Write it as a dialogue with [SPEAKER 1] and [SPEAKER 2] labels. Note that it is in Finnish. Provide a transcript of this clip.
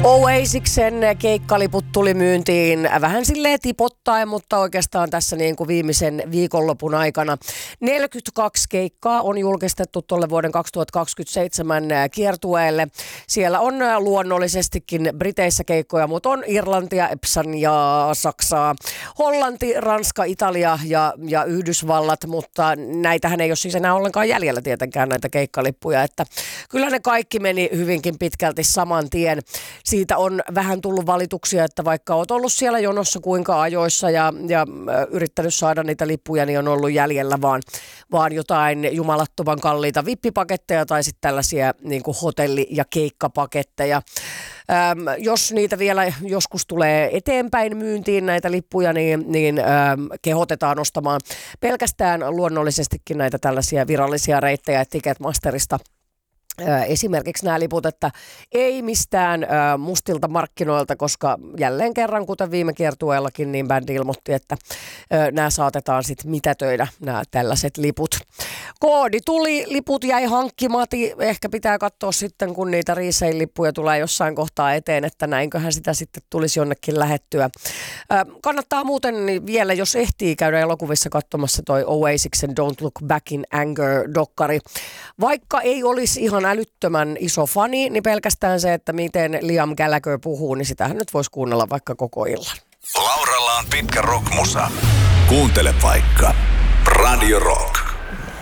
[SPEAKER 1] Oasiksen keikkaliput tuli myyntiin vähän silleen tipottaen, mutta oikeastaan tässä niin kuin viimeisen viikonlopun aikana 42 keikkaa on julkistettu tuolle vuoden 2027 kiertueelle. Siellä on luonnollisestikin Briteissä keikkoja, mutta on Irlantia, Epsania, Saksaa, Hollanti, Ranska, Italia ja Yhdysvallat, mutta näitähän ei ole siis enää ollenkaan jäljellä tietenkään näitä keikkalippuja, että kyllä ne kaikki meni hyvinkin pitkälti saman tien. Siitä on vähän tullut valituksia, että vaikka olet ollut siellä jonossa kuinka ajoissa ja yrittänyt saada niitä lippuja, niin on ollut jäljellä vaan jotain jumalattoman kalliita vippipaketteja tai sitten tällaisia niin kuin hotelli- ja keikkapaketteja. Jos niitä vielä joskus tulee eteenpäin myyntiin näitä lippuja, niin kehotetaan ostamaan pelkästään luonnollisestikin näitä tällaisia virallisia reittejä Ticketmasterista. Esimerkiksi nämä liput, että ei mistään mustilta markkinoilta, koska jälleen kerran, kuten viime kiertueellakin, niin bändi ilmoitti, että nämä saatetaan sitten mitätöidä, nämä tällaiset liput. Koodi tuli, liput jäi hankkimati, ehkä pitää katsoa sitten, kun niitä resale-lippuja tulee jossain kohtaa eteen, että näinköhän sitä sitten tulisi jonnekin lähettyä. Kannattaa muuten vielä, jos ehtii käydä elokuvissa katsomassa toi Oasiksen Don't Look Back in Anger-dokkari. Vaikka ei olisi ihan älyttömän iso fani, niin pelkästään se, että miten Liam Gallagher puhuu, niin sitähän nyt voisi kuunnella vaikka koko illan.
[SPEAKER 2] Lauralla on pitkä rockmusa. Kuuntele vaikka Radio Rock.